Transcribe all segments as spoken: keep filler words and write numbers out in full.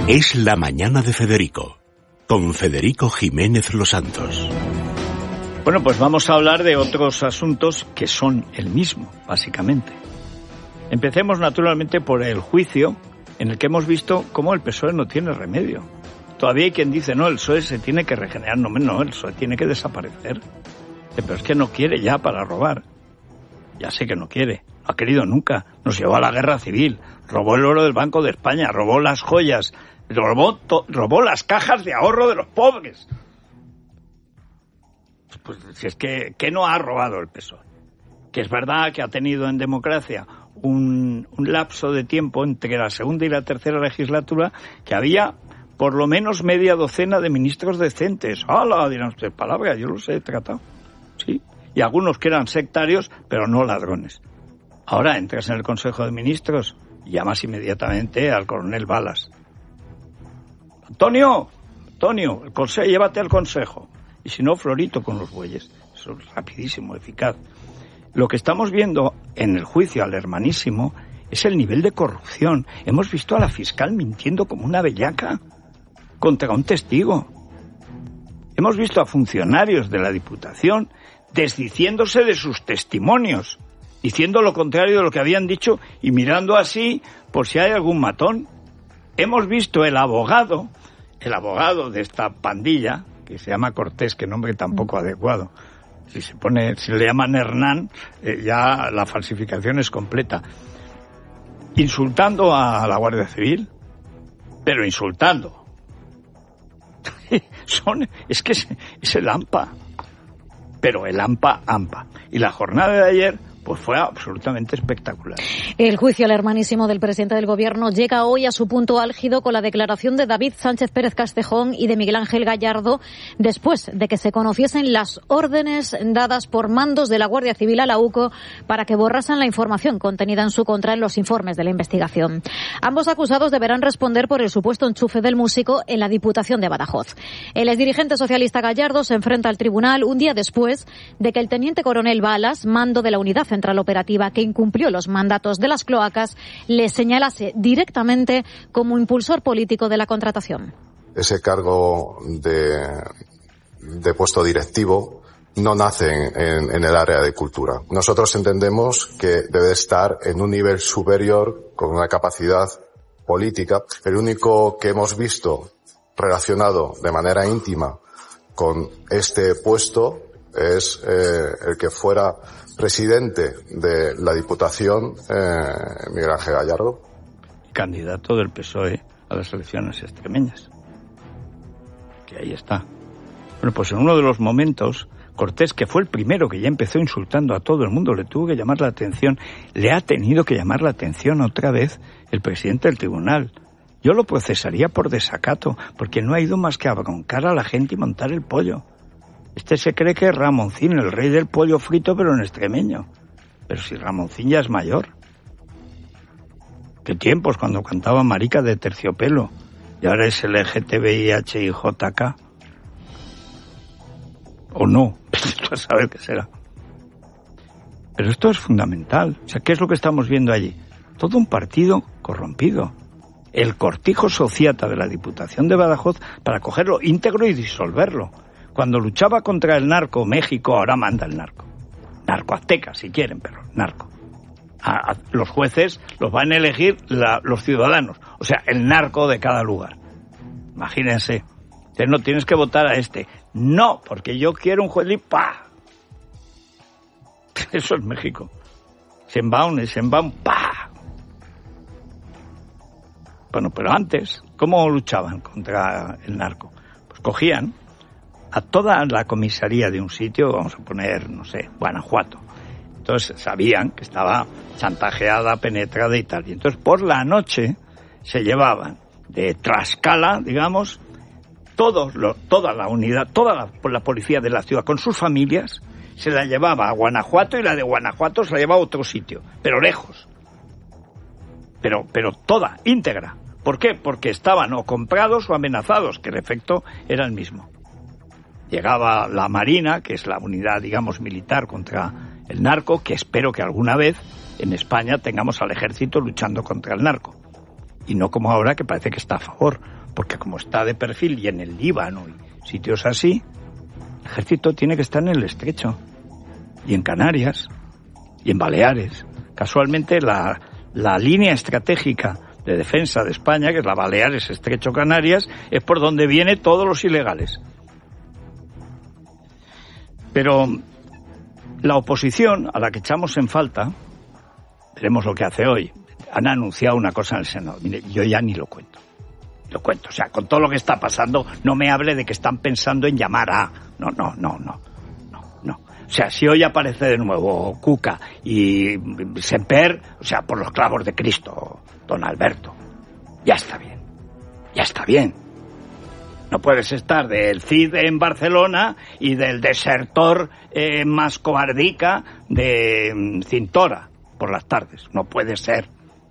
Es la mañana de Federico, con Federico Jiménez Los Santos. Bueno, pues vamos a hablar de otros asuntos que son el mismo, básicamente. Empecemos naturalmente por el juicio, en el que hemos visto cómo el P S O E no tiene remedio. Todavía hay quien dice, no, el P S O E se tiene que regenerar. No, no, el P S O E tiene que desaparecer. Pero es que no quiere ya para robar. Ya sé que no quiere. No ha querido nunca. Nos llevó a la guerra civil. Robó el oro del Banco de España. Robó las joyas. Robó, to- robó las cajas de ahorro de los pobres. Pues si es que, ¿qué no ha robado el P S O E? Que es verdad que ha tenido en democracia un, un lapso de tiempo entre la segunda y la tercera legislatura que había por lo menos media docena de ministros decentes. ¡Hala! Dirán ustedes, palabra, yo los he tratado. Sí. Y algunos que eran sectarios, pero no ladrones. Ahora entras en el Consejo de Ministros y llamas inmediatamente al coronel Balas. Antonio, Antonio, el consejo, llévate al consejo. Y si no, Florito con los bueyes. Eso es rapidísimo, eficaz. Lo que estamos viendo en el juicio al hermanísimo es el nivel de corrupción. Hemos visto a la fiscal mintiendo como una bellaca contra un testigo. Hemos visto a funcionarios de la Diputación desdiciéndose de sus testimonios, diciendo lo contrario de lo que habían dicho y mirando así por si hay algún matón. Hemos visto el abogado, el abogado de esta pandilla, que se llama Cortés, que nombre tampoco adecuado. Si se pone, si le llaman Hernán, eh, ya la falsificación es completa. Insultando a la Guardia Civil, pero insultando. Son, es que es, es el AMPA, pero el AMPA, AMPA. Y la jornada de ayer pues fue absolutamente espectacular. El juicio al hermanísimo del presidente del Gobierno llega hoy a su punto álgido con la declaración de David Sánchez Pérez Castejón y de Miguel Ángel Gallardo después de que se conociesen las órdenes dadas por mandos de la Guardia Civil a la U C O para que borrasen la información contenida en su contra en los informes de la investigación. Ambos acusados deberán responder por el supuesto enchufe del músico en la Diputación de Badajoz. El exdirigente socialista Gallardo se enfrenta al tribunal un día después de que el teniente coronel Balas, mando de la unidad central operativa que incumplió los mandatos de las cloacas, le señalase directamente como impulsor político de la contratación. Ese cargo de, de puesto directivo no nace en, en el área de cultura. Nosotros entendemos que debe estar en un nivel superior con una capacidad política. El único que hemos visto relacionado de manera íntima con este puesto es eh, el que fuera presidente de la Diputación, eh, Miguel Ángel Gallardo. Candidato del P S O E a las elecciones extremeñas. Que ahí está. Bueno, pues en uno de los momentos, Cortés, que fue el primero que ya empezó insultando a todo el mundo, le tuvo que llamar la atención, le ha tenido que llamar la atención otra vez el presidente del tribunal. Yo lo procesaría por desacato, porque no ha ido más que a broncar a la gente y montar el pollo. Este se cree que es Ramoncín, el rey del pollo frito, pero en extremeño. Pero si Ramoncín ya es mayor. ¿Qué tiempos cuando cantaba Marica de Terciopelo? Y ahora es L G T B I H I J K. ¿O no? Esto a saber qué será. Pero esto es fundamental. O sea, ¿qué es lo que estamos viendo allí? Todo un partido corrompido. El cortijo sociata de la Diputación de Badajoz para cogerlo íntegro y disolverlo. Cuando luchaba contra el narco, México ahora manda el narco. Narco azteca, si quieren, pero narco. A, a, los jueces los van a elegir la, los ciudadanos. O sea, el narco de cada lugar. Imagínense. Entonces no tienes que votar a este. No, porque yo quiero un juez ¡pa! Eso es México. Sheinbaum, Sheinbaum, ¡pa! Bueno, pero antes, ¿cómo luchaban contra el narco? Pues cogían a toda la comisaría de un sitio, vamos a poner, no sé, Guanajuato. Entonces sabían que estaba chantajeada, penetrada y tal. Y entonces por la noche se llevaban de Tlaxcala, digamos, todos los, toda la unidad, toda la, la policía de la ciudad con sus familias, se la llevaba a Guanajuato y la de Guanajuato se la llevaba a otro sitio, pero lejos. Pero, pero toda, íntegra. ¿Por qué? Porque estaban o comprados o amenazados, que el efecto era el mismo. Llegaba la Marina, que es la unidad, digamos, militar contra el narco, que espero que alguna vez en España tengamos al ejército luchando contra el narco. Y no como ahora, que parece que está a favor. porque como está de perfil y en el Líbano y sitios así, el ejército tiene que estar en el Estrecho y en Canarias y en Baleares. Casualmente la, la línea estratégica de defensa de España, que es la Baleares, Estrecho, Canarias, es por donde vienen todos los ilegales. Pero la oposición, a la que echamos en falta, veremos lo que hace hoy. Han anunciado una cosa en el Senado. Mire, yo ya ni lo cuento. Lo cuento. O sea, con todo lo que está pasando, no me hable de que están pensando en llamar a... No, no, no, no. No, no. O sea, si hoy aparece de nuevo Cuca y Semper, o sea, por los clavos de Cristo, don Alberto, ya está bien. Ya está bien. No puedes estar del Cid en Barcelona y del desertor eh, más cobardica de mm, Cintora por las tardes. No puede ser.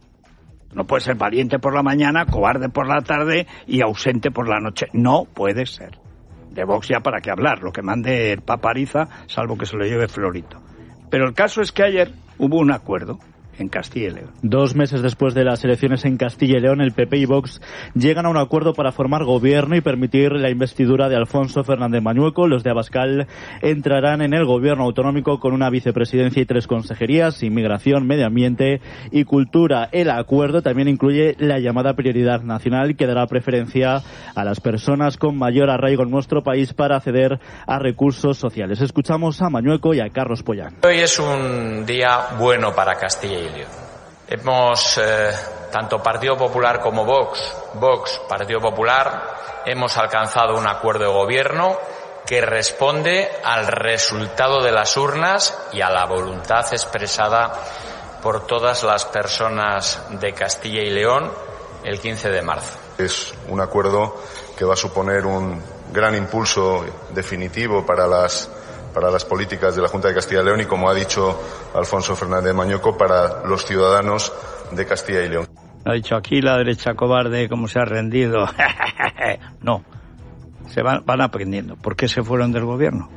No puede ser valiente por la mañana, cobarde por la tarde y ausente por la noche. No puede ser. De Vox ya para qué hablar, lo que mande el Papa Ariza, salvo que se lo lleve Florito. Pero el caso es que ayer hubo un acuerdo en Castilla y León. Dos meses después de las elecciones en Castilla y León, el P P y Vox llegan a un acuerdo para formar gobierno y permitir la investidura de Alfonso Fernández Mañueco. Los de Abascal entrarán en el gobierno autonómico con una vicepresidencia y tres consejerías: inmigración, medio ambiente y cultura. El acuerdo también incluye la llamada prioridad nacional, que dará preferencia a las personas con mayor arraigo en nuestro país para acceder a recursos sociales. Escuchamos a Mañueco y a Carlos Pollán. Hoy es un día bueno para Castilla y León. Hemos, eh, tanto Partido Popular como Vox, Vox, Partido Popular, hemos alcanzado un acuerdo de gobierno que responde al resultado de las urnas y a la voluntad expresada por todas las personas de Castilla y León el quince de marzo. Es un acuerdo que va a suponer un gran impulso definitivo para las para las políticas de la Junta de Castilla y León y, como ha dicho Alfonso Fernández Mañueco, para los ciudadanos de Castilla y León. Ha dicho aquí la derecha cobarde cómo se ha rendido. No, se van, van aprendiendo. ¿Por qué se fueron del gobierno?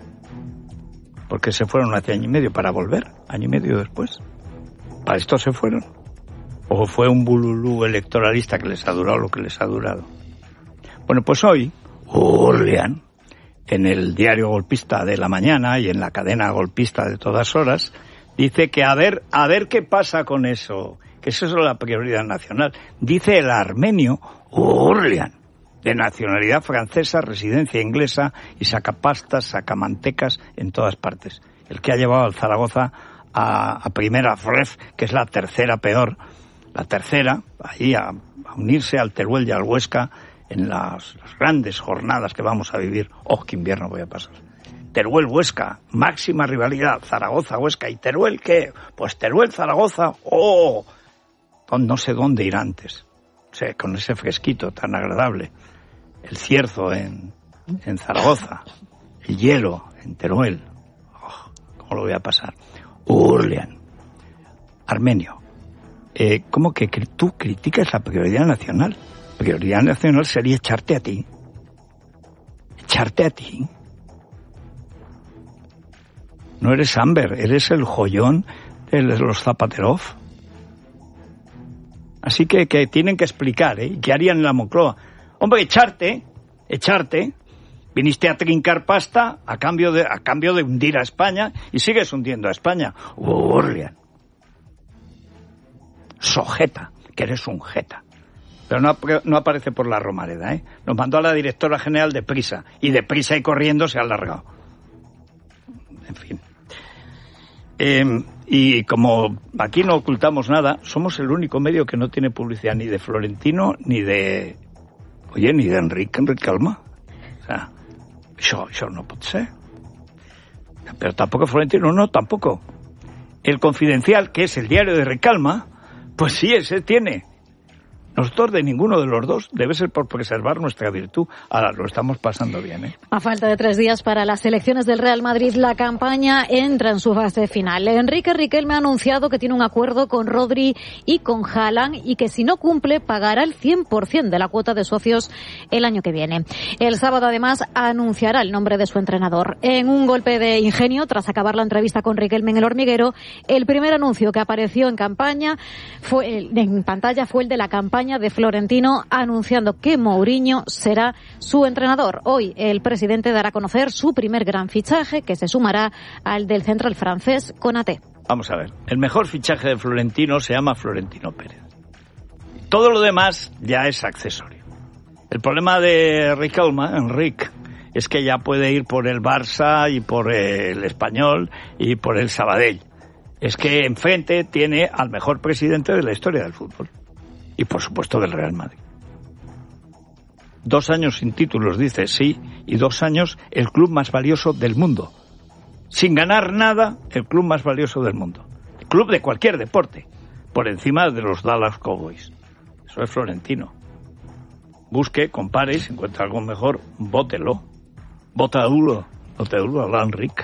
Porque se fueron hace año y medio para volver, año y medio después. ¿Para esto se fueron? ¿O fue un bululú electoralista que les ha durado lo que les ha durado? Bueno, pues hoy, Orleán, en el diario golpista de la mañana y en la cadena golpista de todas horas, dice que a ver, a ver qué pasa con eso, que eso es la prioridad nacional. Dice el armenio Orleán, de nacionalidad francesa, residencia inglesa y sacapastas, sacamantecas en todas partes. El que ha llevado al Zaragoza a, a primera ref, que es la tercera peor, la tercera, ahí a, a unirse al Teruel y al Huesca, en las, las grandes jornadas que vamos a vivir. ¡Oh, qué invierno voy a pasar! Teruel-Huesca, máxima rivalidad, Zaragoza-Huesca. ¿Y Teruel qué? Pues Teruel-Zaragoza, ¡oh! No sé dónde ir antes. O sea, con ese fresquito tan agradable. El cierzo en, en Zaragoza, el hielo en Teruel. ¡Oh, cómo lo voy a pasar! Orleán, armenio. Eh, ¿Cómo que tú criticas la prioridad nacional? Prioridad nacional sería echarte a ti. Echarte a ti. No eres Amber, eres el joyón de los Zapaterov. Así que, que tienen que explicar, ¿eh? ¿Qué harían en la Moncloa? Hombre, echarte, echarte. Viniste a trincar pasta a cambio de, a cambio de hundir a España y sigues hundiendo a España. Orleán. Sojeta, que eres un jeta. Pero no, no aparece por la Romareda, ¿eh? Nos mandó a la directora general de prisa, y de prisa y corriendo se ha alargado. En fin. Eh, y como aquí no ocultamos nada, somos el único medio que no tiene publicidad ni de Florentino, ni de... Oye, ni de Enrique, Enrique Calma. O sea, eso, eso no puede ser. Pero tampoco Florentino, no, tampoco. El Confidencial, que es el diario de Recalma, pues sí, ese tiene. Nosotros de ninguno de los dos, debe ser por preservar nuestra virtud. Ahora lo estamos pasando bien, ¿eh? A falta de tres días para las elecciones del Real Madrid, la campaña entra en su fase final. Enrique Riquelme ha anunciado que tiene un acuerdo con Rodri y con Haaland y que si no cumple pagará el cien por ciento de la cuota de socios el año que viene. El sábado además anunciará el nombre de su entrenador. En un golpe de ingenio, tras acabar la entrevista con Riquelme en El Hormiguero, el primer anuncio que apareció en campaña fue en pantalla fue el de la campaña campaña de Florentino anunciando que Mourinho será su entrenador. Hoy el presidente dará a conocer su primer gran fichaje, que se sumará al del central francés Konaté. Vamos a ver, el mejor fichaje de Florentino se llama Florentino Pérez. Todo lo demás ya es accesorio. El problema de Riquelme, Enrique, es que ya puede ir por el Barça y por el Español y por el Sabadell. Es que enfrente tiene al mejor presidente de la historia del fútbol. Y por supuesto del Real Madrid. Dos años sin títulos, dice, sí, y dos años el club más valioso del mundo. Sin ganar nada, el club más valioso del mundo. El club de cualquier deporte, por encima de los Dallas Cowboys. Eso es Florentino. Busque, compare y si encuentra algo mejor, bótelo. Botaduro, botaduro a Enrique.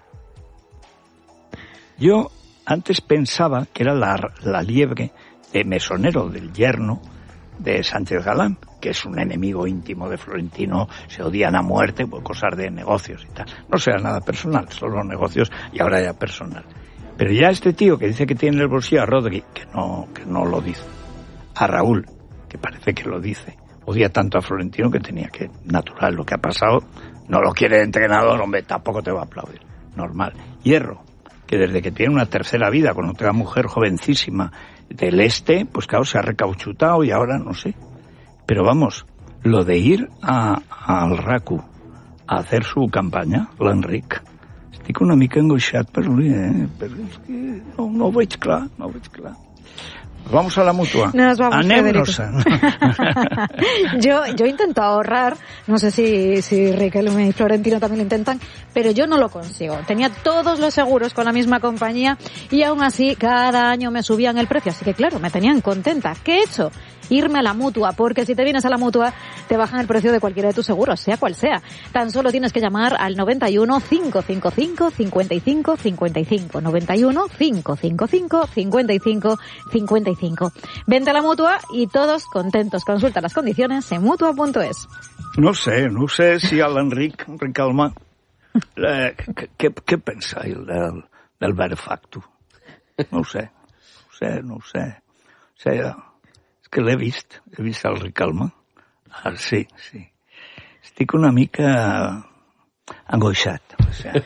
Yo antes pensaba que era la, la liebre de Mesonero, del yerno de Sánchez Galán, que es un enemigo íntimo de Florentino, se odian a muerte por cosas de negocios y tal. No sea nada personal, solo negocios y ahora ya personal. Pero ya este tío que dice que tiene en el bolsillo a Rodri, que no, que no lo dice, a Raúl, que parece que lo dice, odia tanto a Florentino que tenía que, natural, lo que ha pasado, no lo quiere de entrenador, hombre, tampoco te va a aplaudir, normal. Hierro, que desde que tiene una tercera vida con otra mujer jovencísima del este, pues claro, se ha recauchutado y ahora no sé. Pero vamos, lo de ir a, a al Raku a hacer su campanya, l'Enric, estic una mica angoixat per lui, eh? Però és que no, no ho veig clar, no ho veig clar. Vamos a la mutua. Nos vamos, Anémonos. yo, yo intento ahorrar, no sé si, si Riquelme y Florentino también lo intentan, pero yo no lo consigo. Tenía todos los seguros con la misma compañía y aún así cada año me subían el precio, así que claro, me tenían contenta. ¿Qué he hecho? Irme a la Mutua, porque si te vienes a la Mutua te bajan el precio de cualquiera de tus seguros, sea cual sea. Tan solo tienes que llamar al noventa y uno, cinco cinco cinco, cincuenta y cinco cincuenta y cinco, noventa y uno, cinco cinco cinco, cincuenta y cinco cincuenta y cinco. Vente a la Mutua y todos contentos. Consulta las condiciones en mutua punto es. No sé, no sé si a l'Enric Riquelme eh, què, què pensa ell del, del Verfacto? No ho sé, no ho sé, no ho sé. O sigui, és que l'he vist, he vist el Riquelme. Ah, sí, sí. Estic una mica angoixat. O sea,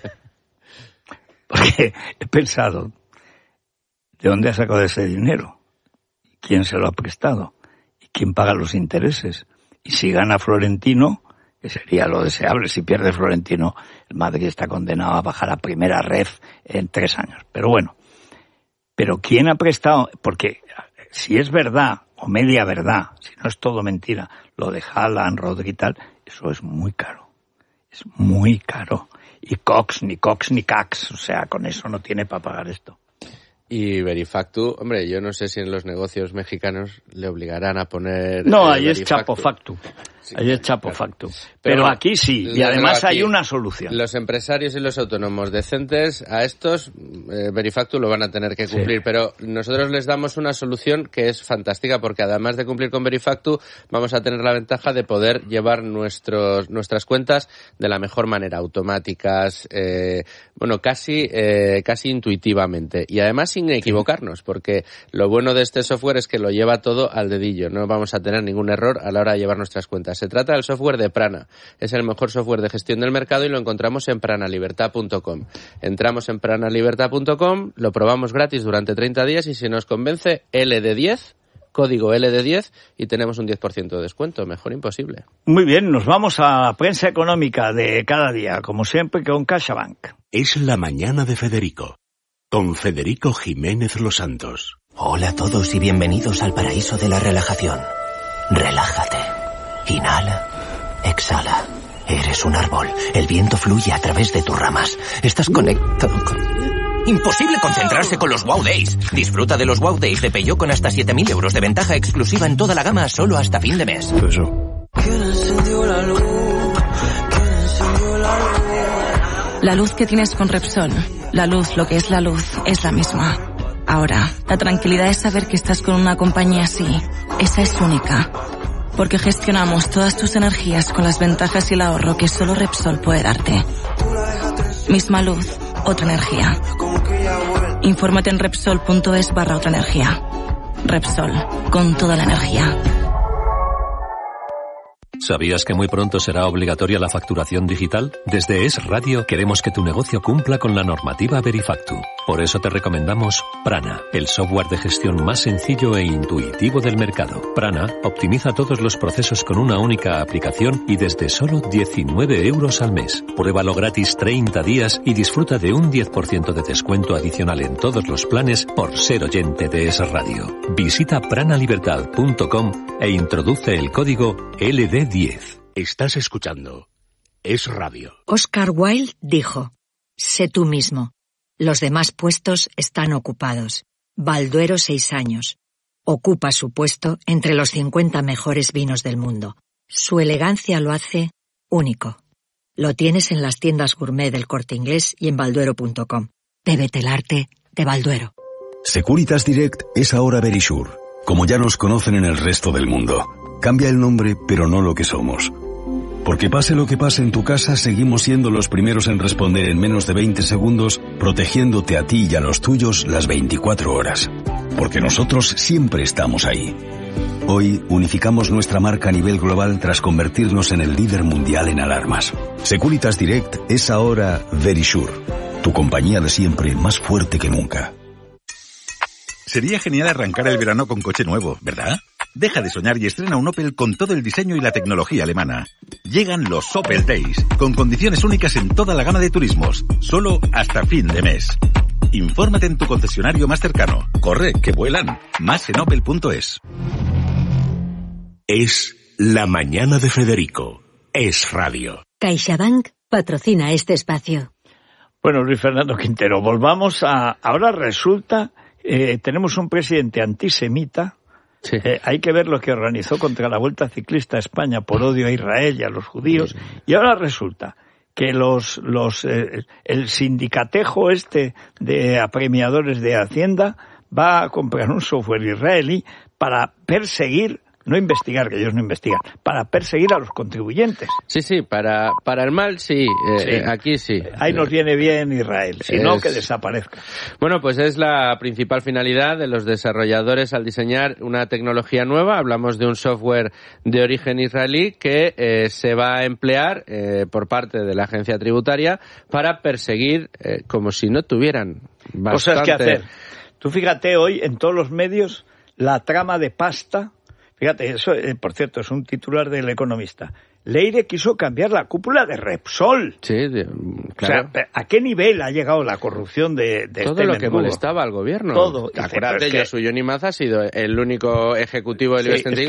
porque he pensado, ¿de dónde ha sacado ese dinero? ¿Quién se lo ha prestado? ¿Y quién paga los intereses? Y si gana Florentino, que sería lo deseable, si pierde Florentino, el Madrid está condenado a bajar a primera ref en tres años. Pero bueno, pero ¿quién ha prestado? Porque si es verdad, o media verdad, si no es todo mentira, lo de Haaland, Rodri y tal, eso es muy caro. Es muy caro. Y Cox, ni Cox, ni Cax, o sea, con eso no tiene para pagar esto. Y Verifactu, hombre, yo no sé si en los negocios mexicanos le obligarán a poner... No, eh, ahí Verifactu. es Chapo Factu. Sí, ahí es Chapo claro. Factu. Pero, Pero aquí sí, y además aquí, hay una solución. Los empresarios y los autónomos decentes, a estos, eh, Verifactu lo van a tener que cumplir, sí. Pero nosotros les damos una solución que es fantástica, porque además de cumplir con Verifactu, vamos a tener la ventaja de poder llevar nuestros nuestras cuentas de la mejor manera, automáticas, eh, bueno, casi, eh, casi intuitivamente. Y además sin equivocarnos, porque lo bueno de este software es que lo lleva todo al dedillo, no vamos a tener ningún error a la hora de llevar nuestras cuentas. Se trata del software de Prana, es el mejor software de gestión del mercado y lo encontramos en pranalibertad punto com. Entramos en pranalibertad punto com, lo probamos gratis durante treinta días y si nos convence, L D diez, código L D diez y tenemos un diez por ciento de descuento, mejor imposible. Muy bien, nos vamos a la prensa económica de cada día, como siempre con CaixaBank. Es la mañana de Federico, con Federico Jiménez Los Santos. Hola a todos y bienvenidos al paraíso de la relajación. Relájate. Inhala. Exhala. Eres un árbol. El viento fluye a través de tus ramas. Estás conectado con... Imposible concentrarse con los Wow Days. Disfruta de los Wow Days de Peugeot con hasta siete mil euros de ventaja exclusiva en toda la gama solo hasta fin de mes. La luz que tienes con Repsol, la luz, lo que es la luz, es la misma. Ahora, la tranquilidad es saber que estás con una compañía así. Esa es única. Porque gestionamos todas tus energías con las ventajas y el ahorro que solo Repsol puede darte. Misma luz, otra energía. Infórmate en Repsol punto es barra otra energía. Repsol, con toda la energía. ¿Sabías que muy pronto será obligatoria la facturación digital? Desde Es Radio queremos que tu negocio cumpla con la normativa Verifactu. Por eso te recomendamos Prana, el software de gestión más sencillo e intuitivo del mercado. Prana optimiza todos los procesos con una única aplicación y desde solo diecinueve euros al mes. Pruébalo gratis treinta días y disfruta de un diez por ciento de descuento adicional en todos los planes por ser oyente de Es Radio. Visita pranalibertad punto com e introduce el código L D diez. Estás escuchando Es Radio. Oscar Wilde dijo: sé tú mismo. Los demás puestos están ocupados. Balduero, seis años. Ocupa su puesto entre los cincuenta mejores vinos del mundo. Su elegancia lo hace único. Lo tienes en las tiendas gourmet del Corte Inglés y en balduero punto com. Bébete el arte de Balduero. Securitas Direct es ahora Verisure, como ya nos conocen en el resto del mundo. Cambia el nombre, pero no lo que somos. Porque pase lo que pase en tu casa, seguimos siendo los primeros en responder en menos de veinte segundos, protegiéndote a ti y a los tuyos las veinticuatro horas. Porque nosotros siempre estamos ahí. Hoy unificamos nuestra marca a nivel global tras convertirnos en el líder mundial en alarmas. Securitas Direct es ahora Verisure, tu compañía de siempre más fuerte que nunca. Sería genial arrancar el verano con coche nuevo, ¿verdad? Deja de soñar y estrena un Opel con todo el diseño y la tecnología alemana. Llegan los Opel Days, con condiciones únicas en toda la gama de turismos, solo hasta fin de mes. Infórmate en tu concesionario más cercano. Corre, que vuelan. Más en opel punto es. Es La Mañana de Federico. Es Radio. CaixaBank patrocina este espacio. Bueno, Luis Fernando Quintero, volvamos a... Ahora resulta, eh, tenemos un presidente antisemita. Sí. Eh, hay que ver lo que organizó contra la Vuelta Ciclista a España por odio a Israel y a los judíos. Y ahora resulta que los los eh, el sindicatejo este de apremiadores de Hacienda va a comprar un software israelí para perseguir, no investigar, que ellos no investigan, para perseguir a los contribuyentes. Sí, sí, para para el mal, sí, eh, sí. Eh, aquí sí. Ahí nos viene bien Israel, si es... no, que desaparezca. Bueno, pues es la principal finalidad de los desarrolladores al diseñar una tecnología nueva. Hablamos de un software de origen israelí que eh, se va a emplear eh, por parte de la agencia tributaria para perseguir, eh, como si no tuvieran bastante... Cosas que hacer. Tú fíjate hoy en todos los medios la trama de pasta. Fíjate, eso, eh, por cierto, es un titular del Economista. Leire quiso cambiar la cúpula de Repsol. Sí, de, claro. O sea, ¿a qué nivel ha llegado la corrupción de, de todo este lo mendigo? Que molestaba al gobierno? Todo. Acuérdate, Yosuyo Nimaz ha sido el único ejecutivo del I B E X treinta y cinco